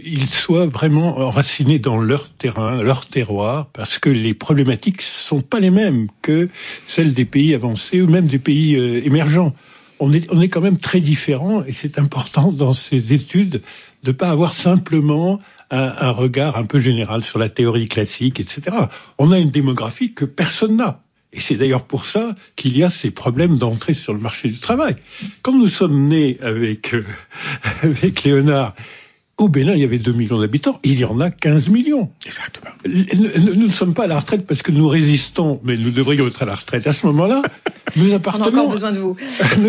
ils soient vraiment enracinés dans leur terrain, leur terroir, parce que les problématiques sont pas les mêmes que celles des pays avancés ou même des pays émergents. On est quand même très différents, et c'est important dans ces études de pas avoir simplement un regard un peu général sur la théorie classique, etc. On a une démographie que personne n'a. Et c'est d'ailleurs pour ça qu'il y a ces problèmes d'entrée sur le marché du travail. Quand nous sommes nés avec Léonard, au Bénin, il y avait 2 millions d'habitants, il y en a 15 millions. Exactement. Nous ne sommes pas à la retraite parce que nous résistons, mais nous devrions être à la retraite. À ce moment-là, nous appartenons... On a encore besoin de vous.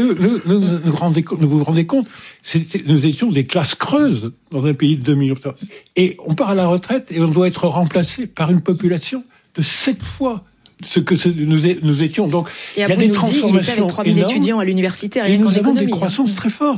Vous vous rendez compte, nous étions des classes creuses dans un pays de 2 millions d'habitants. Et on part à la retraite et on doit être remplacé par une population de 7 fois ce que nous étions. Donc, il y a des transformations il était avec 3000 étudiants à l'université, rien qu'en économie. Et nous avons des croissances très fortes.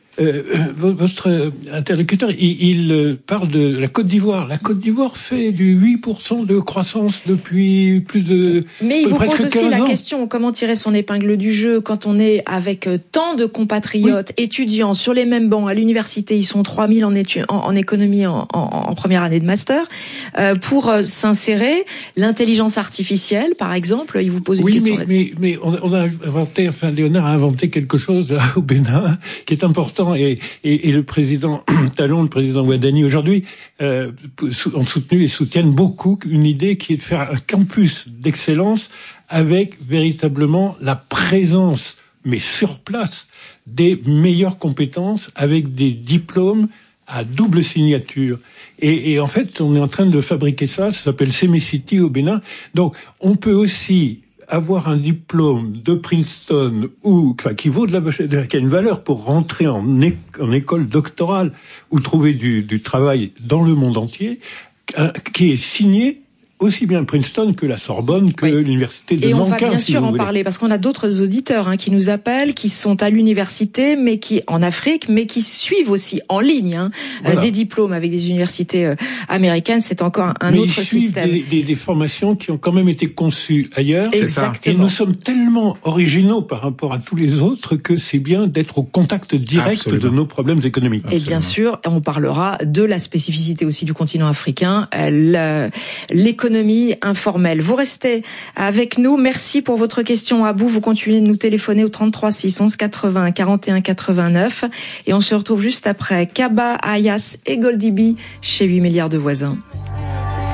Votre interlocuteur, il parle de la Côte d'Ivoire. La Côte d'Ivoire fait du 8% de croissance depuis plus de Mais il vous presque pose aussi 15 la ans. question, comment tirer son épingle du jeu quand on est avec tant de compatriotes étudiants sur les mêmes bancs à l'université, ils sont 3000 en économie en première année de master, pour s'insérer, l'intelligence artificielle par exemple, il vous pose une question. Mais on a inventé, Léonard a inventé quelque chose là, au Bénin qui est important. Et le président Talon, le président Ouadani aujourd'hui ont soutenu et soutiennent beaucoup une idée qui est de faire un campus d'excellence avec véritablement la présence, mais sur place, des meilleures compétences avec des diplômes à double signature. Et en fait, on est en train de fabriquer ça s'appelle Semicity au Bénin. Donc, on peut aussi avoir un diplôme de Princeton qui vaut qui a une valeur pour rentrer en école doctorale ou trouver du travail dans le monde entier, qui est signé aussi bien Princeton que la Sorbonne, que l'université de Nankin. Et on va bien sûr en parler, parce qu'on a d'autres auditeurs qui nous appellent, qui sont à l'université, mais qui en Afrique, mais qui suivent aussi en ligne des diplômes avec des universités américaines. C'est encore un autre système. Des formations qui ont quand même été conçues ailleurs. Exactement. Et nous sommes tellement originaux par rapport à tous les autres que c'est bien d'être au contact direct de nos problèmes économiques. Et bien sûr, on parlera de la spécificité aussi du continent africain, l'économie informelle. Vous restez avec nous. Merci pour votre question à bout. Vous continuez de nous téléphoner au 33 611 80 41 89. Et on se retrouve juste après Kaba, Ayas et Goldie B chez 8 milliards de voisins.